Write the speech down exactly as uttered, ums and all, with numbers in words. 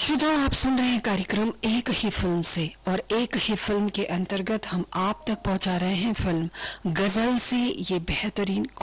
श्रोताओं, आप सुन रहे हैं कार्यक्रम एक ही फिल्म से, और एक ही फिल्म के अंतर्गत हम आप तक पहुंचा रहे हैं फिल्म गजल से ये बेहतरीन